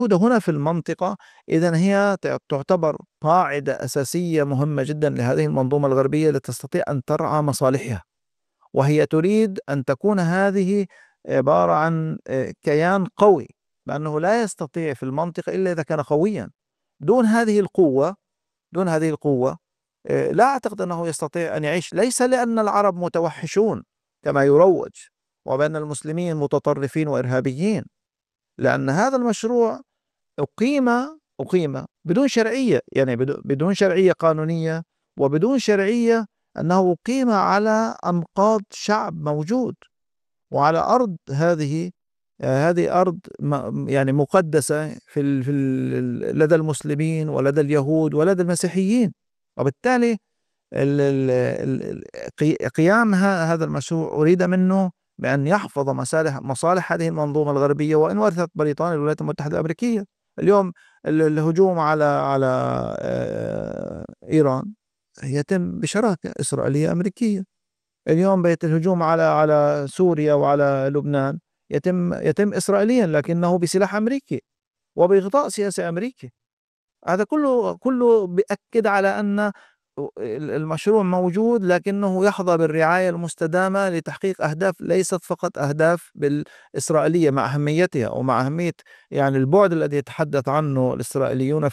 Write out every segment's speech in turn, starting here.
هنا في المنطقة، إذن هي تعتبر قاعدة أساسية مهمة جدا لهذه المنظومة الغربية لتستطيع أن ترعى مصالحها، وهي تريد أن تكون هذه عبارة عن كيان قوي، لأنه لا يستطيع في المنطقة إلا إذا كان قويا. دون هذه القوة دون هذه القوة لا أعتقد أنه يستطيع أن يعيش، ليس لأن العرب متوحشون كما يروج، وبأن المسلمين متطرفين وإرهابيين، لأن هذا المشروع أقيم أقيم بدون شرعية، يعني بدون شرعية قانونية، وبدون شرعية، أنه أقيم على أنقاض شعب موجود، وعلى أرض هذه أرض يعني مقدسة لدى المسلمين ولدى اليهود ولدى المسيحيين. وبالتالي قيام هذا المشروع أريد منه بأن يحفظ مصالح هذه المنظومة الغربية، وإن ورثت بريطانيا الولايات المتحدة الأمريكية. اليوم الهجوم على إيران يتم بشراكة إسرائيلية أمريكية. اليوم بيت الهجوم على سوريا وعلى لبنان يتم إسرائيليا، لكنه بسلاح أمريكي وبغطاء سياسي أمريكي. هذا كله بيأكد على أن المشروع موجود، لكنه يحظى بالرعاية المستدامة لتحقيق أهداف ليست فقط أهداف بالإسرائيلية، مع أهميتها ومع أهمية يعني البعد الذي يتحدث عنه الإسرائيليون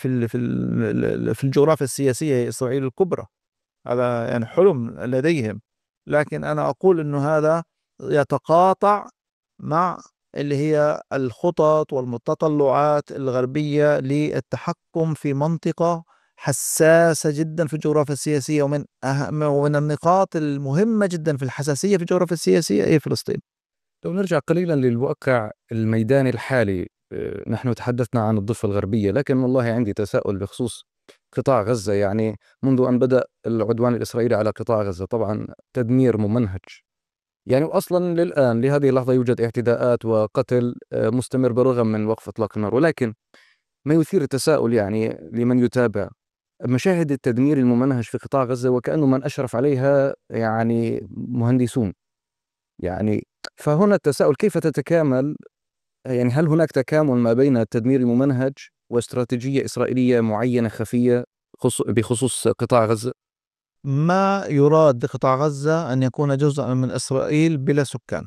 في الجغرافيا السياسية، هي إسرائيل الكبرى. هذا يعني حلم لديهم، لكن أنا أقول أنه هذا يتقاطع مع اللي هي الخطط والمتطلعات الغربية للتحكم في منطقة حساسة جدا في الجغرافيا السياسية، ومن النقاط المهمة جدا في الحساسية في الجغرافيا السياسية هي فلسطين. لو نرجع قليلا للواقع الميداني الحالي، نحن تحدثنا عن الضفة الغربية، لكن والله عندي تساؤل بخصوص قطاع غزة. يعني منذ أن بدأ العدوان الإسرائيلي على قطاع غزة طبعا تدمير ممنهج، يعني أصلا للآن لهذه اللحظة يوجد اعتداءات وقتل مستمر بالرغم من وقف إطلاق النار. ولكن ما يثير التساؤل يعني لمن يتابع مشاهد التدمير الممنهج في قطاع غزة، وكأنه من أشرف عليها يعني مهندسون. يعني فهنا التساؤل كيف تتكامل، يعني هل هناك تكامل ما بين التدمير الممنهج واستراتيجية إسرائيلية معينة خفية بخصوص قطاع غزة؟ ما يراد بقطاع غزة أن يكون جزءا من إسرائيل بلا سكان،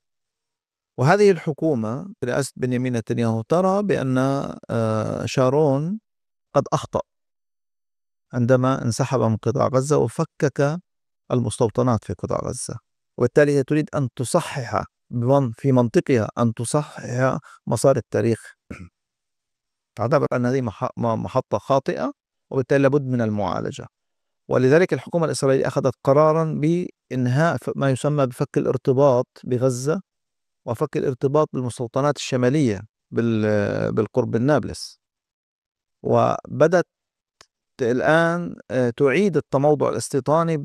وهذه الحكومة برئاسة بنيامين نتنياهو ترى بأن شارون قد أخطأ عندما انسحب من قطاع غزة وفكك المستوطنات في قطاع غزة، وبالتالي هي تريد أن تصحح في منطقها، أن تصحح مسار التاريخ. تعتبر أن هذه محطة خاطئة، وبالتالي لابد من المعالجة. ولذلك الحكومة الإسرائيلية أخذت قرارا بإنهاء ما يسمى بفك الارتباط بغزة، وفك الارتباط بالمستوطنات الشمالية بالقرب من نابلس، وبدأت الآن تعيد التموضع الاستيطاني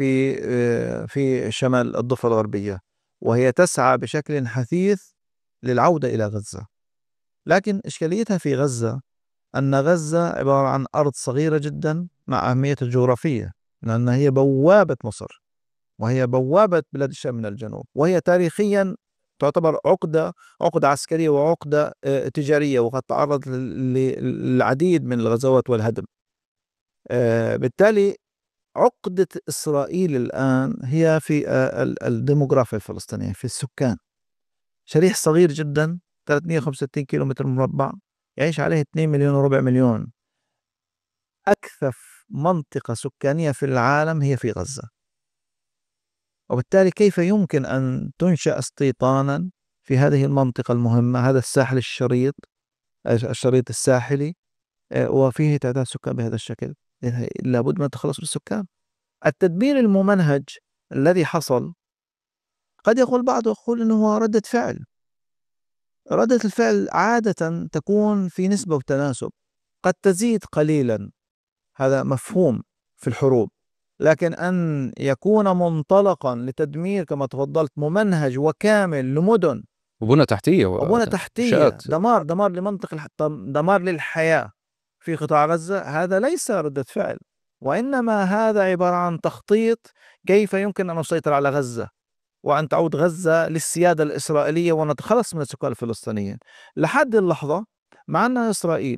في شمال الضفة الغربية، وهي تسعى بشكل حثيث للعودة إلى غزة. لكن إشكاليتها في غزة أن غزة عبارة عن أرض صغيرة جدا مع أهميتها الجغرافية، لأنها هي بوابة مصر، وهي بوابة بلاد الشام من الجنوب، وهي تاريخيا تعتبر عقدة عسكرية وعقدة تجارية، وقد تعرض للعديد من الغزوات والهدم. بالتالي عقدة إسرائيل الآن هي في الديموغرافيا الفلسطينية، في السكان. شريح صغير جدا 365 كيلو متر مربع يعيش عليه 2 مليون وربع مليون. أكثف منطقة سكانية في العالم هي في غزة، وبالتالي كيف يمكن أن تنشأ استيطانا في هذه المنطقة المهمة، هذا الساحل الشريط الساحلي، وفيه تعداد سكان بهذا الشكل؟ لابد من التخلص بالسكان. التدمير الممنهج الذي حصل، قد يقول بعض أنه هو ردة فعل. ردة الفعل عادة تكون في نسبة وتناسب، قد تزيد قليلا، هذا مفهوم في الحروب. لكن أن يكون منطلقا لتدمير كما تفضلت ممنهج وكامل لمدن وبنى تحتية وبنى تحتية، دمار لمنطق دمار للحياة في قطاع غزة، هذا ليس ردة فعل، وإنما هذا عبارة عن تخطيط كيف يمكن أن نسيطر على غزة، وأن تعود غزة للسيادة الإسرائيلية ونتخلص من السكان الفلسطينيين. لحد اللحظة مع أن إسرائيل